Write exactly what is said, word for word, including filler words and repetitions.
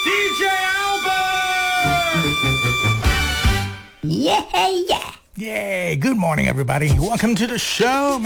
D J Albert! Yeah, yeah. Yay! Good morning, everybody. Welcome to the show, man.